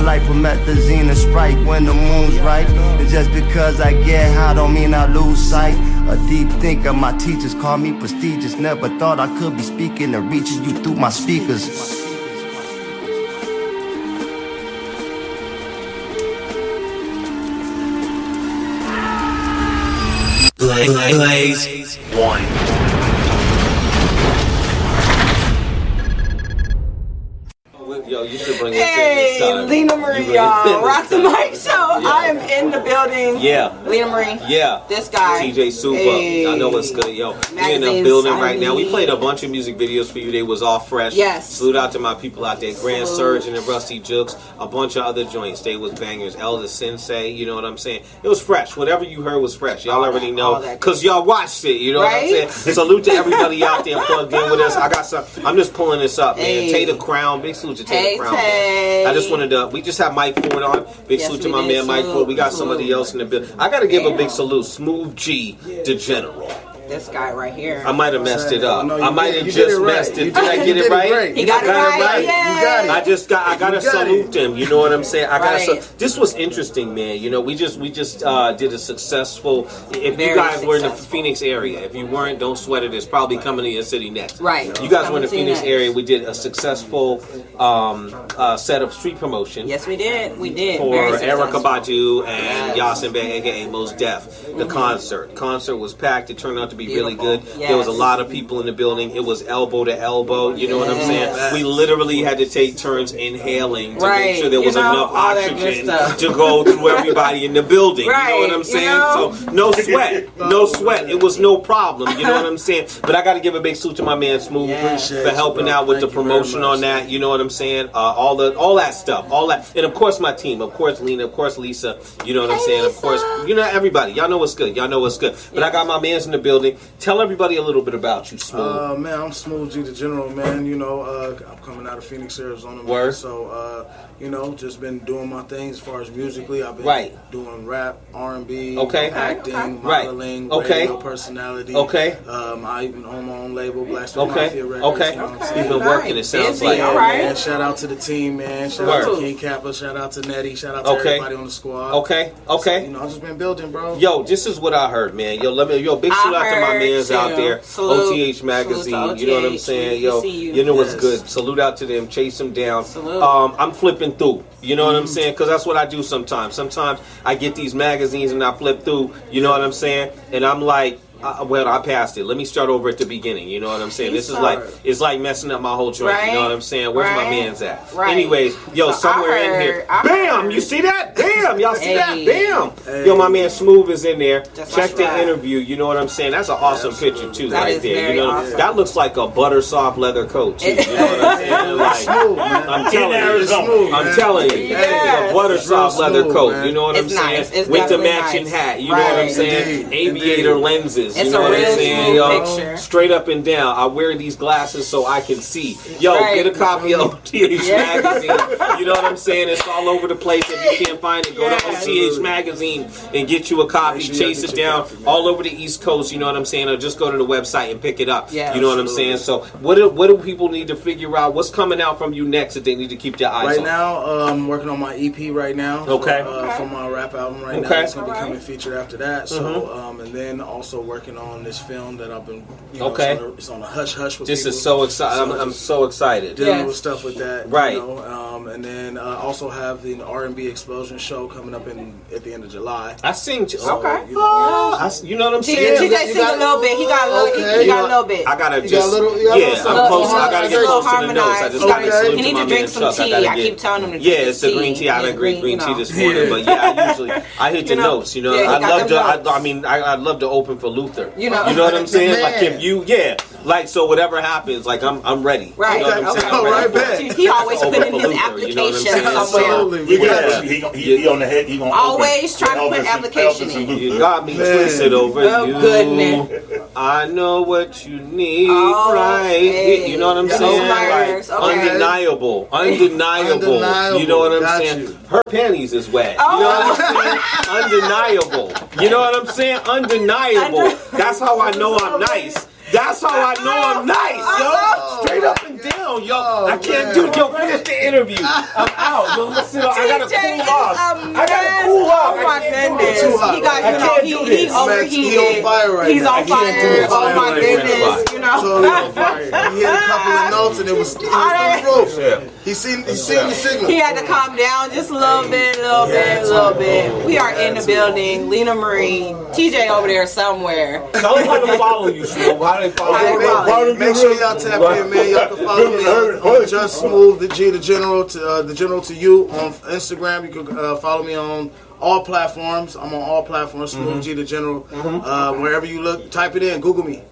like promethazine and Sprite when the moon's right. And just because I get high don't mean I lose sight. A deep thinker, my teachers call me prestigious. Never thought I could be speaking and reaching you through my speakers. Blaze One. Yo, you should bring us Hey, in this time. Lena Marie, y'all. Rock the Mic Show. Yeah. I am in the building. Yeah. Lena Marie. Yeah. This guy. TJ Super. Hey. I know what's good, yo. We in the Magazine building right now. We signing. played a bunch of music videos for you. They was all fresh. Yes. Salute out to my people out there. Grand Salute. Surgeon and Rusty Jukes. A bunch of other joints. They was bangers. Elder Sensei. You know what I'm saying? It was fresh. Whatever you heard was fresh. Y'all All already that- know. all that Because y'all watched it. You know Right? what I'm saying? Salute to everybody out there plugged in with us. I got some. I'm just pulling this up, man. Hey. Tater Crown. Big salute to Tater Crown. Tay. I just wanted to. We just have Mike Ford on. Big Yes, salute to we my did. man Mike Salute. Ford. We got somebody Salute. else in the building. I got to give a big Damn. salute. Smooth G, the General. This guy right here. I might have messed it up. No, you I might did- have you just did it right. messed it. You Did I did- get you it did it right? right. He got it right. You got it. I gotta You got salute him. You know what I'm saying? I gotta. Right. This was interesting, man. You know, we just did a successful. If Very you guys were in the successful. Phoenix area, if you weren't, don't sweat it. It's probably coming to your city next. Right. You guys were in the Coming to you Phoenix next. area. We did a successful set of street promotion. Yes, we did. We did. For Very Erica successful. Badu and Yes. Yasin Bey, aka Mos Def. The concert was packed. It turned out to be really Beautiful. good. There was a Yes. lot of people in the building. It was elbow to elbow. You know what I'm saying? Yes. We literally had to take turns inhaling to Right. make sure there You was know, enough all that good oxygen stuff. to go through everybody in the building. You know Right. what I'm You saying? know? So no sweat, no sweat. It was no problem. You know what I'm saying? But I got to give a big salute to my man Smooth Yes. for helping out with the promotion on that. You know what I'm saying? All that stuff, all that, and of course my team, of course Lena, of course Lisa. You know what I'm saying? Of course, you know everybody. Y'all know what's good. Y'all know what's good. But I got my mans in the building. Tell everybody a little bit about you, Smooth. Man, I'm Smooth G, the General, man. You know, I'm coming out of Phoenix, Arizona, man. Word. So, you know, just been doing my things as far as musically. I've been Right. doing rap, R&B, Okay. acting, Right. modeling, Okay. radio personality. Okay. I even own my own label, Black Star Okay. Mafia Records. Okay. You know what I'm You've saying? been working. It sounds Busy, like. all right. Man, shout out to the team, man. Shout Word. out to King Kappa. Shout out to Nettie. Shout out to Okay. everybody on the squad. Okay. Okay. You know, I've just been building, bro. Yo, this is what I heard, man. Yo, big salute out to my mans out there. Salute. OTH Magazine, Salute to you know what I'm OTH. saying? We Yo, see you. you know what's Yes. good. Salute out to them. Chase them down. Salute. I'm flipping through. You know what I'm saying? Because that's what I do sometimes. Sometimes I get these magazines and I flip through. You know what I'm saying? And I'm like, well, I passed it. Let me start over at the beginning. You know what I'm saying? This is like, it's like messing up my whole joint. You know what I'm saying? Where's my Right. man's at? Right. Anyways, yo, So somewhere I in heard- here. I Bam! heard- You see that? Bam! Y'all see that? Hey. Bam! Hey. Yo, my man Smooth is in there. Just Check like the that. interview. You know what I'm saying? That's an awesome picture too, That right is there. very You know, awesome. that looks like a butter soft leather coat too. You know what I'm saying? Like, Smooth, man. I'm telling you, Arizona. Smooth, I'm man. telling you, Yes. a butter soft Real leather smooth, coat. man. You know what It's I'm saying? nice. It's With the definitely matching nice. hat. You know what I'm Right. saying? Indeed. Aviator Indeed. lenses. It's you know a what I'm real saying? smooth Yo, picture. straight up and down. I wear these glasses so I can see. Yo, Right. get a copy of OTH Yeah. Magazine. You know what I'm saying? It's all over the place. If you can't find it, go to Yes. OTH Magazine and get you a copy. Make sure you Chase get it your down copy, man. all over the East Coast. You know what I'm saying? Or just go to the website and pick it up. Yeah. You know what I'm saying? So what do people need to figure out? What's coming out from you next that they need to keep their eyes Right on? now, I'm working on my EP right now. Okay. For my rap album right Okay. now. It's going to be Alright. coming featured after that. So, and then also working on this film that I've been, you know, Okay. it's on a hush hush with This people. is so exciting. I'm so excited. Dealing Yes. with stuff with that. Right. You know, and then also have the R&B Explosion show coming up at the end of July. I sing. Okay. You know, You know what I'm TJ saying? sing a little bit. He got a little. Okay. He got a little bit. I gotta You just. got a little- you got a yeah, little I'm something. close. I gotta get a little close to the notes. I harmonized. just He gotta gotta- salute he to need my to drink man some Chuck. tea. gotta I get- keep telling him to Yeah, drink it's the tea. green tea. I had green tea know. this morning, but yeah, I hit the You know, notes. You know, yeah, he I got love them to. I mean, I'd love to open for Luther. You know. what I'm saying? Man. Like if you, like so, whatever happens, like I'm ready. Right. You know what I'm Okay, saying? okay, I'm ready right for back. it. He always Open put in for his Luther, you know what I'm application saying? somewhere. Absolutely. You got got you. he on the head. He gonna Always open trying to put Elvis application and in. Luther. You got me Man. twisted over Oh, you. goodness. I know what you need, Oh, right? hey. You know what I'm Yeah, saying? Myers, Like, okay. undeniable. You know what I'm Got saying? you. Her panties is wet. Oh. You know what I'm saying? Undeniable. You know what I'm saying? Undeniable. That's how I know I'm nice. That's how I know I'm nice, yo. Straight up and down, yo. I can't do it. Yo, finish the interview. I'm out. Yo, listen, I gotta cool off. I gotta cool off. Oh my goodness. He got, I can't do this. he overheated. He on fire right He's now. on fire. Oh my goodness. You know. Totally on fire. He hit a couple of notes and it was Yeah. He seen the signal. He had to calm down just a little bit. We are in the building. Lena Marie, TJ over there somewhere. Tell them how to follow you, Smoove. How they follow you. Make sure y'all tap in, man. Y'all can follow me on Just Smooth, the G, the General to you on Instagram. You can follow me on all platforms. I'm on all platforms. Smooth G, the General. Wherever you look, type it in. Google me.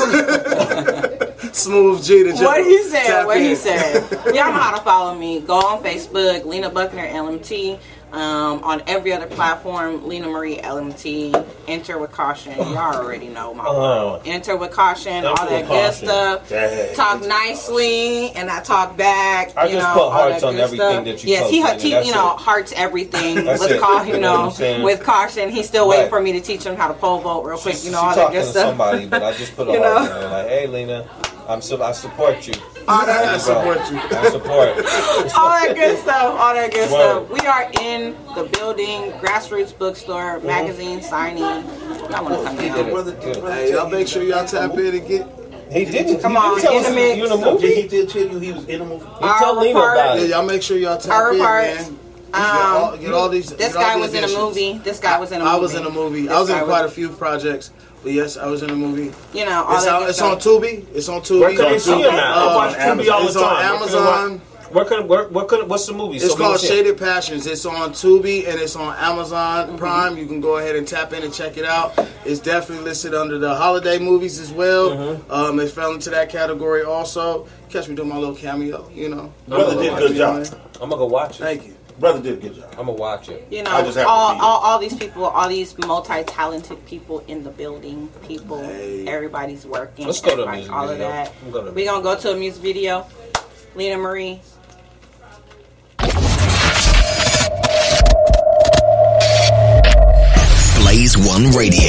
Smooth G, the General. What he said. Tap What he in. said. Y'all know how to follow me. Go on Facebook, Lena Buckner LMT. On every other platform, Lena Marie LMT. Enter with caution. Y'all already know my world. Enter with caution. All that good stuff. Talk nicely, and I talk back. I you just know, put all hearts that on good everything stuff. that you Yes, post, he Lena. you know, hearts everything. That's with it. caution, You know what I'm saying? with caution. He's still waiting Right. for me to teach him how to pole vault real quick. You know, She all that talking good to stuff. somebody, but I just put a You heart know? in there. Like, hey, Lena, I support you. I support you. I support. All that good stuff. All that good Word. stuff. We are in the building, Grassroots Bookstore, magazine signing. Y'all want to come down? Hey, y'all make sure y'all tap in and get. He did. Come he on, did tell in the us mix. you in a movie. He did tell you he was in a movie. He tell Lena Our about Yeah, it. y'all make sure y'all tap Our in, parts. man. Get all these. This get all guy the was in a additions. movie. This guy was in a movie. I was in a movie. I was in quite a few projects. But yes, I was in a movie. You know, all It's that on, good it's on stuff. Tubi. It's on Tubi. Where can we see him at? I watch Tubi all the It's on time. Amazon. What's the movie? It's So we called can see it. Shaded Passions. It's on Tubi and it's on Amazon Prime. You can go ahead and tap in and check it out. It's definitely listed under the holiday movies as well. It fell into that category also. Catch me doing my little cameo, you know. Brother did a good job. I'm gonna go watch it. Thank you. Brother did a good job. I'm gonna watch it. You I just know, have to see it. all these people, all these multi-talented people in the building. People, Hey. everybody's working. Let's go to a everybody- music all video. of that. I'm gonna- We're gonna go to a music video. Lena Marie. Blaze One Radio.